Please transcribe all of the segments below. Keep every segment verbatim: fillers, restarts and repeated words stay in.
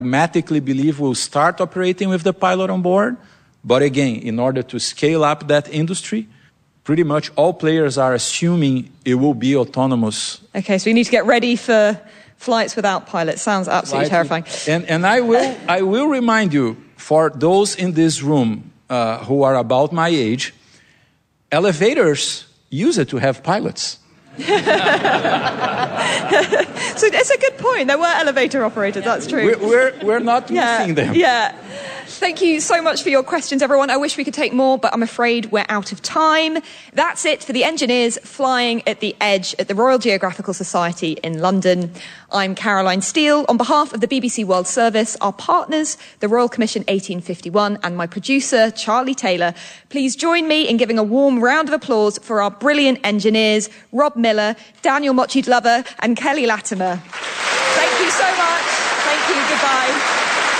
automatically believe we'll start operating with the pilot on board. But again, in order to scale up that industry, pretty much all players are assuming it will be autonomous. Okay, so we need to get ready for flights without pilots. Sounds absolutely Flight terrifying. And, and I will I will remind you, for those in this room uh, who are about my age, elevators use it to have pilots. So it's a good point. There were elevator operators, that's true. We're, we're, we're not yeah, missing them. Yeah. Thank you so much for your questions, everyone. I wish we could take more, but I'm afraid we're out of time. That's it for the engineers flying at the edge at the Royal Geographical Society in London. I'm Caroline Steele. On behalf of the B B C World Service, our partners, the Royal Commission eighteen fifty-one, and my producer, Charlie Taylor, please join me in giving a warm round of applause for our brilliant engineers, Rob Miller, Daniel Mochi-Glover, and Kelly Latimer. Thank you so much. Thank you. Goodbye.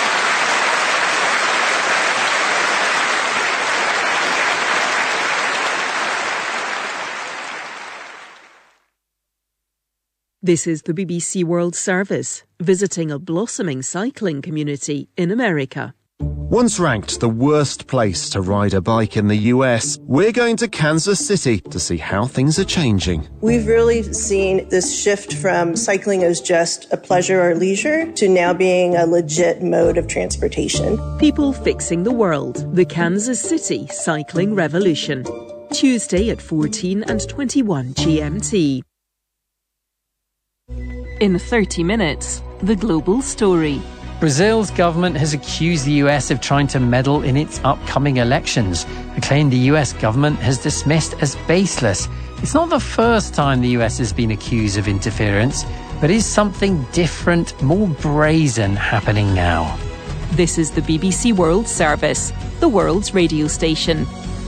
This is the B B C World Service, visiting a blossoming cycling community in America. Once ranked the worst place to ride a bike in the U S, we're going to Kansas City to see how things are changing. We've really seen this shift from cycling as just a pleasure or leisure to now being a legit mode of transportation. People fixing the world, the Kansas City cycling revolution. Tuesday at fourteen and twenty-one G M T. In thirty minutes, the global story. Brazil's government has accused the U S of trying to meddle in its upcoming elections, a claim the U S government has dismissed as baseless. It's not the first time the U S has been accused of interference, but is something different, more brazen happening now? This is the B B C World Service, the world's radio station.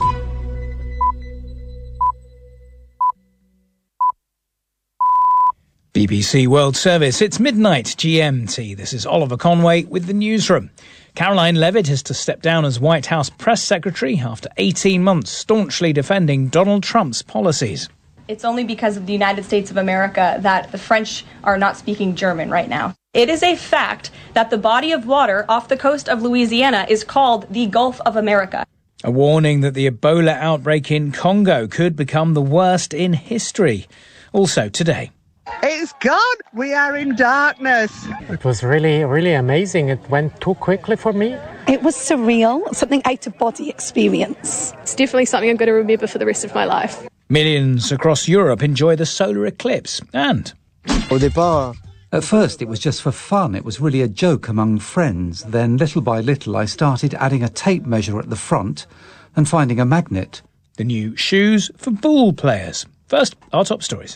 B B C World Service, it's midnight G M T. This is Oliver Conway with the newsroom. Caroline Levitt is to step down as White House press secretary after eighteen months staunchly defending Donald Trump's policies. It's only because of the United States of America that the French are not speaking German right now. It is a fact that the body of water off the coast of Louisiana is called the Gulf of America. A warning that the Ebola outbreak in Congo could become the worst in history. Also today. It's gone. We are in darkness. It was really, really amazing. It went too quickly for me. It was surreal, something out-of-body experience. It's definitely something I'm going to remember for the rest of my life. Millions across Europe enjoy the solar eclipse and... At first it was just for fun. It was really a joke among friends. Then little by little I started adding a tape measure at the front and finding a magnet. The new shoes for pool players. First, our top stories.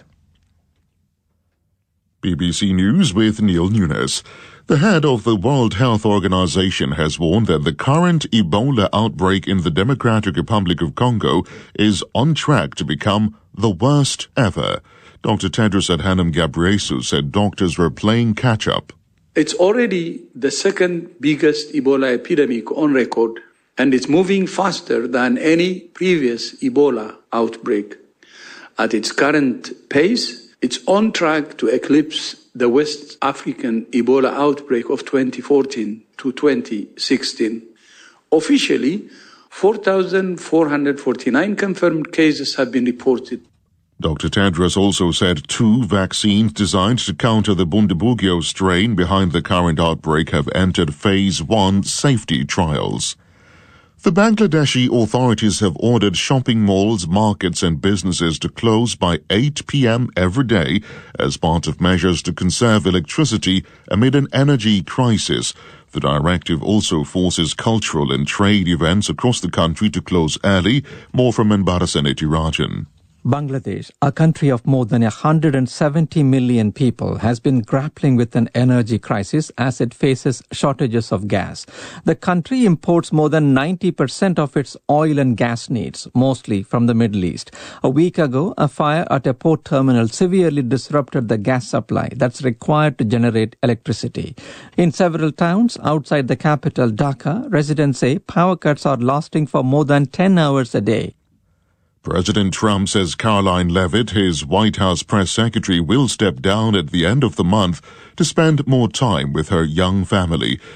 B B C News with Neil Nunes. The head of the World Health Organization has warned that the current Ebola outbreak in the Democratic Republic of Congo is on track to become the worst ever. Doctor Tedros Adhanom Ghebreyesus said doctors were playing catch-up. It's already the second biggest Ebola epidemic on record, and it's moving faster than any previous Ebola outbreak. At its current pace, it's on track to eclipse the West African Ebola outbreak of twenty fourteen to twenty sixteen. Officially, four thousand four hundred forty-nine confirmed cases have been reported. Doctor Tedros also said two vaccines designed to counter the Bundibugyo strain behind the current outbreak have entered phase one safety trials. The Bangladeshi authorities have ordered shopping malls, markets and businesses to close by eight p.m. every day as part of measures to conserve electricity amid an energy crisis. The directive also forces cultural and trade events across the country to close early. More from Anbarasan Etirajan. Bangladesh, a country of more than one hundred seventy million people, has been grappling with an energy crisis as it faces shortages of gas. The country imports more than ninety percent of its oil and gas needs, mostly from the Middle East. A week ago, a fire at a port terminal severely disrupted the gas supply that's required to generate electricity. In several towns outside the capital, Dhaka, residents say power cuts are lasting for more than ten hours a day. President Trump says Karoline Leavitt, his White House press secretary, will step down at the end of the month to spend more time with her young family.